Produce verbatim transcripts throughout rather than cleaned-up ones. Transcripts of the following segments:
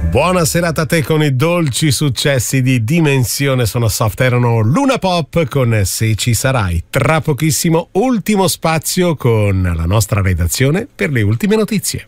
Buona serata a te con i dolci successi di Dimensione Sono Soft. Erano Luna Pop con Se ci sarai. Tra pochissimo ultimo spazio con la nostra redazione per le ultime notizie.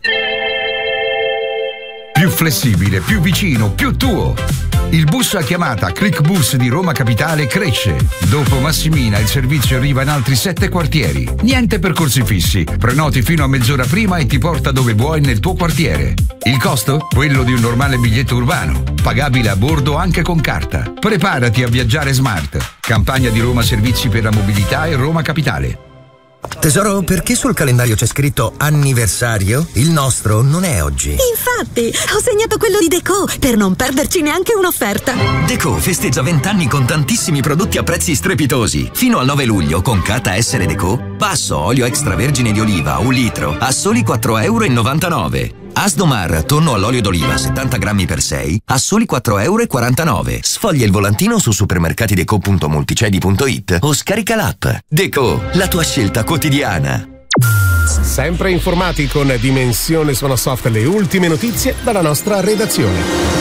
Più flessibile, più vicino, più tuo. Il bus a chiamata ClickBus di Roma Capitale cresce. Dopo Massimina il servizio arriva in altri sette quartieri. Niente percorsi fissi. Prenoti fino a mezz'ora prima e ti porta dove vuoi nel tuo quartiere. Il costo? Quello di un normale biglietto urbano. Pagabile a bordo anche con carta. Preparati a viaggiare smart. Campagna di Roma Servizi per la Mobilità e Roma Capitale. Tesoro, perché sul calendario c'è scritto anniversario? Il nostro non è oggi. Infatti, ho segnato quello di Deco per non perderci neanche un'offerta. Deco festeggia venti anni con tantissimi prodotti a prezzi strepitosi. Fino al nove luglio con Cata Essere Deco, passo olio extravergine di oliva un litro a soli quattro virgola novantanove euro. Asdomar tonno all'olio d'oliva settanta grammi per sei a soli quattro virgola quarantanove euro. Sfoglia il volantino su supermercatideco punto multicedi punto it o scarica l'app. Deco, la tua scelta quotidiana. Sempre informati con Dimensione Suona Soft, le ultime notizie dalla nostra redazione.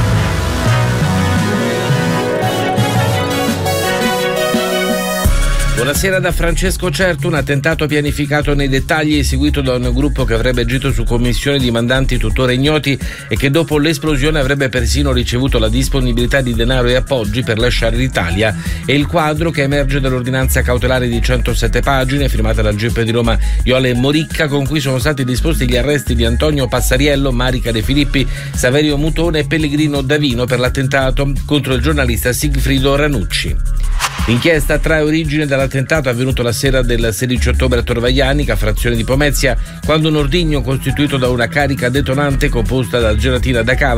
Buonasera da Francesco Certo. Un attentato pianificato nei dettagli, eseguito da un gruppo che avrebbe agito su commissione di mandanti tuttora ignoti e che dopo l'esplosione avrebbe persino ricevuto la disponibilità di denaro e appoggi per lasciare l'Italia. È il quadro che emerge dall'ordinanza cautelare di centosette pagine firmata dal G I P di Roma Iole Moricca, con cui sono stati disposti gli arresti di Antonio Passariello, Marica De Filippi, Saverio Mutone e Pellegrino Davino per l'attentato contro il giornalista Sigfrido Ranucci. L'inchiesta trae origine dall'attentato avvenuto la sera del sedici ottobre a Torvaianica, frazione di Pomezia, quando un ordigno costituito da una carica detonante composta da gelatina da cava